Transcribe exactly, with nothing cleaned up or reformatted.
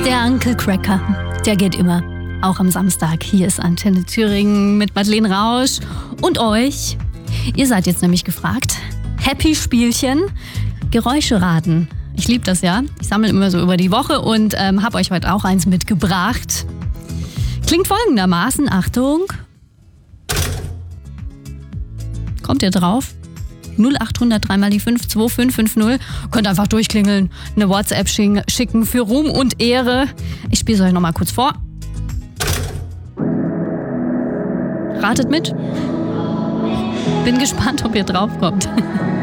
Der Uncle Cracker, der geht immer, auch am Samstag. Hier ist Antenne Thüringen mit Madeleine Rausch und euch. Ihr seid jetzt nämlich gefragt. Happy Spielchen, Geräusche raten. Ich liebe das ja. Ich sammle immer so über die Woche und ähm, habe euch heute auch eins mitgebracht. Klingt folgendermaßen, Achtung. Kommt ihr drauf? null acht hundert drei mal die fünf zwei fünf fünf null. Könnt einfach durchklingeln, eine WhatsApp schicken für Ruhm und Ehre. Ich spiele es euch nochmal kurz vor. Ratet mit. Bin gespannt, ob ihr drauf kommt.